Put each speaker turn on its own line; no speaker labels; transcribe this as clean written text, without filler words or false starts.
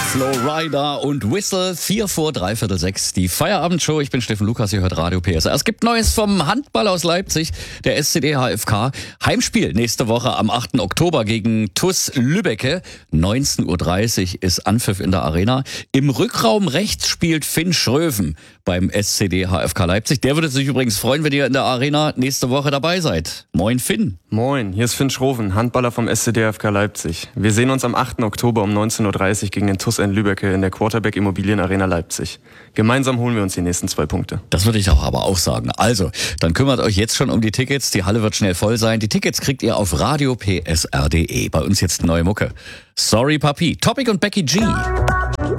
Flowrider und Whistle, 4 vor 6:15. Die Feierabendshow. Ich bin Steffen Lukas, ihr hört Radio PSR. Es gibt Neues vom Handball aus Leipzig. Der SCD HFK. Heimspiel nächste Woche am 8. Oktober gegen TuS Lübbecke. 19:30 Uhr ist Anpfiff in der Arena. Im Rückraum rechts spielt Finn Schröven beim SCD HFK Leipzig. Der würde sich übrigens freuen, wenn ihr in der Arena nächste Woche dabei seid. Moin Finn.
Moin, hier ist Finn Schroven, Handballer vom SCD HFK Leipzig. Wir sehen uns am 8. Oktober um 19:30 Uhr gegen den TuS Lübbecke in der Quarterback Immobilien Arena Leipzig. Gemeinsam holen wir uns die nächsten 2 Punkte.
Das würde ich doch aber auch sagen. Also, dann kümmert euch jetzt schon um die Tickets. Die Halle wird schnell voll sein. Die Tickets kriegt ihr auf radiopsr.de. Bei uns jetzt neue Mucke. Sorry Papi, Topic und Becky G.